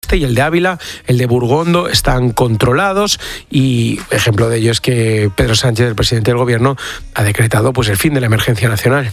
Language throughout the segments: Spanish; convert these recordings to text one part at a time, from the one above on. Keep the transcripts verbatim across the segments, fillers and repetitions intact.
Este y el de Ávila, el de Burgondo, están controlados y ejemplo de ello es que Pedro Sánchez, el presidente del Gobierno, ha decretado pues el fin de la emergencia nacional.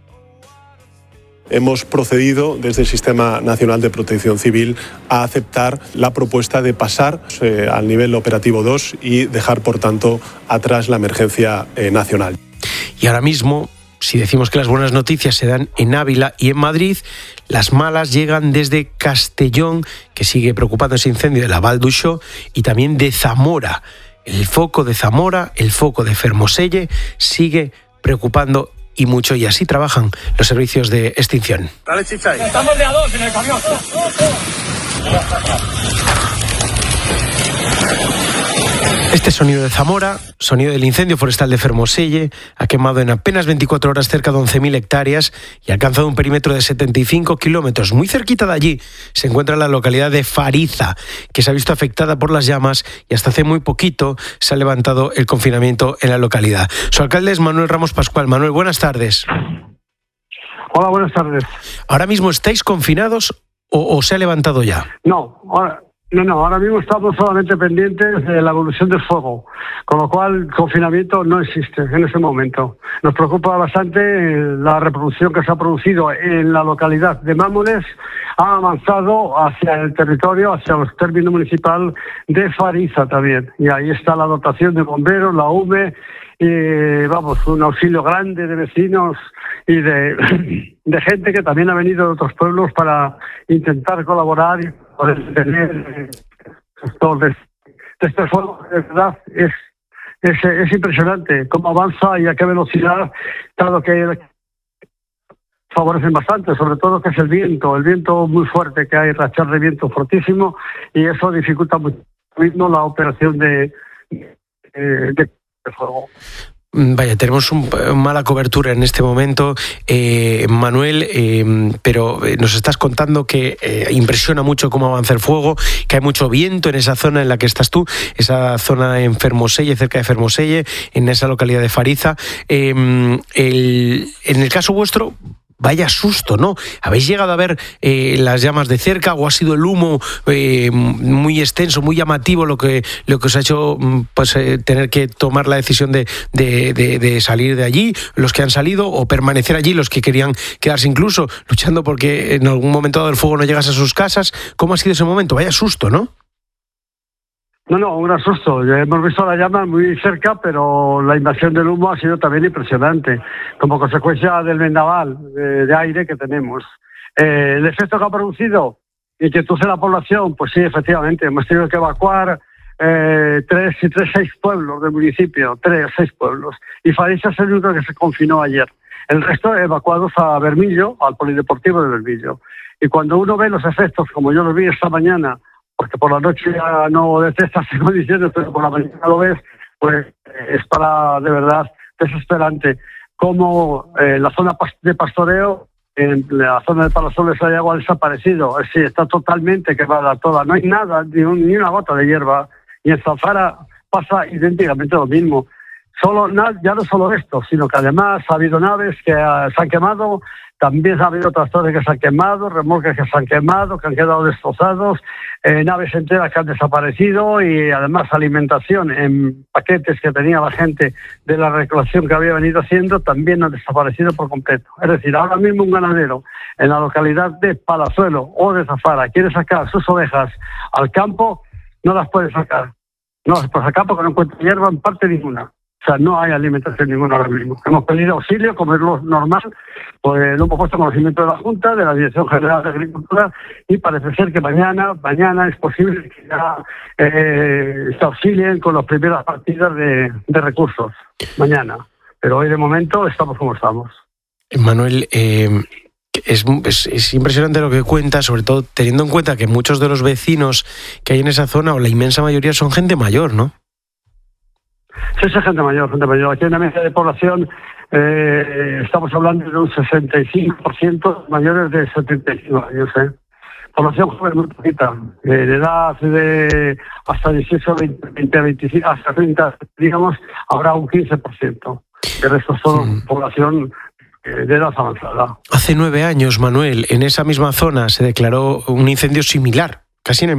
Hemos procedido desde el Sistema Nacional de Protección Civil a aceptar la propuesta de pasar eh, al nivel operativo dos y dejar, por tanto, atrás la emergencia eh, nacional. Y ahora mismo, si decimos que las buenas noticias se dan en Ávila y en Madrid, las malas llegan desde Castellón, que sigue preocupando ese incendio de la Val d'Uixó, y también de Zamora. El foco de Zamora, el foco de Fermoselle, sigue preocupando y mucho, y así trabajan los servicios de extinción. Dale, chicha ahí. Estamos de a dos en el camión. Este sonido de Zamora, sonido del incendio forestal de Fermoselle, ha quemado en apenas veinticuatro horas cerca de once mil hectáreas y ha alcanzado un perímetro de setenta y cinco kilómetros. Muy cerquita de allí se encuentra la localidad de Fariza, que se ha visto afectada por las llamas y hasta hace muy poquito se ha levantado el confinamiento en la localidad. Su alcalde es Manuel Ramos Pascual. Manuel, buenas tardes. Hola, buenas tardes. ¿Ahora mismo estáis confinados o, o se ha levantado ya? No, ahora... No, no, ahora mismo estamos solamente pendientes de la evolución del fuego, con lo cual el confinamiento no existe en ese momento. Nos preocupa bastante la reproducción que se ha producido en la localidad de Mámoles, ha avanzado hacia el territorio, hacia el término municipal de Fariza también. Y ahí está la dotación de bomberos, la U M E, y vamos, un auxilio grande de vecinos y de, de gente que también ha venido de otros pueblos para intentar colaborar y poder tener todo de, de este fuego. De verdad es, es, es impresionante cómo avanza y a qué velocidad, dado que favorecen bastante, sobre todo que es el viento, el viento muy fuerte que hay, rachas de viento fortísimo, y eso dificulta mucho la operación de, de, de fuego. Vaya, tenemos un, mala cobertura en este momento, eh, Manuel, eh, pero nos estás contando que eh, impresiona mucho cómo avanza el fuego, que hay mucho viento en esa zona en la que estás tú, esa zona en Fermoselle, cerca de Fermoselle, en esa localidad de Fariza. Eh, el, en el caso vuestro, vaya susto, ¿no? ¿Habéis llegado a ver eh, las llamas de cerca o ha sido el humo eh, muy extenso, muy llamativo lo que lo que os ha hecho pues eh, tener que tomar la decisión de, de, de, de salir de allí, los que han salido, o permanecer allí, los que querían quedarse incluso luchando porque en algún momento dado el fuego no llegase a sus casas? ¿Cómo ha sido ese momento? Vaya susto, ¿no? No, no, un susto. Hemos visto la llama muy cerca, pero la invasión del humo ha sido también impresionante, como consecuencia del vendaval de, de aire que tenemos. Eh, el efecto que ha producido, inquietud en la población, pues sí, efectivamente, hemos tenido que evacuar eh, tres y tres, seis pueblos del municipio, tres, seis pueblos, y Fariza es el único que se confinó ayer. El resto evacuados a Bermillo, al polideportivo de Bermillo. Y cuando uno ve los efectos, como yo los vi esta mañana, porque por la noche ya no detectas en condiciones, pero por la mañana lo ves, pues es para, de verdad, desesperante. Como eh, la zona de pastoreo, en la zona de Palasoles hay agua desaparecido, es decir, está totalmente quemada toda, no hay nada, ni, un, ni una gota de hierba, y en Zanfara pasa idénticamente lo mismo. Solo, ya no solo esto, sino que además ha habido naves que uh, se han quemado, también ha habido tractores que se han quemado, remolques que se han quemado, que han quedado destrozados, eh, naves enteras que han desaparecido, y además alimentación en paquetes que tenía la gente de la recolección que había venido haciendo también han desaparecido por completo. Es decir, ahora mismo un ganadero en la localidad de Palazuelo o de Zafara quiere sacar sus ovejas al campo, no las puede sacar. No las puede sacar porque no encuentra hierba en parte ninguna. O sea, no hay alimentación ninguna ahora mismo. Hemos pedido auxilio, como es lo normal, pues lo hemos puesto en conocimiento de la Junta, de la Dirección General de Agricultura, y parece ser que mañana, mañana es posible que ya eh, se auxilien con las primeras partidas de, de recursos. Mañana. Pero hoy de momento estamos como estamos. Manuel, eh, es, es, es impresionante lo que cuenta, sobre todo teniendo en cuenta que muchos de los vecinos que hay en esa zona, o la inmensa mayoría, son gente mayor, ¿no? Sí, sí, gente mayor, gente mayor. Aquí en la media de población eh, estamos hablando de un sesenta y cinco por ciento mayores de setenta y cinco años. ¿eh? Población joven muy poquita, eh, de edad de hasta dieciocho, veinte, veinticinco, hasta treinta, digamos, habrá un quince por ciento. El resto son sí. población eh, de edad avanzada. Hace nueve años, Manuel, en esa misma zona se declaró un incendio similar, casi en el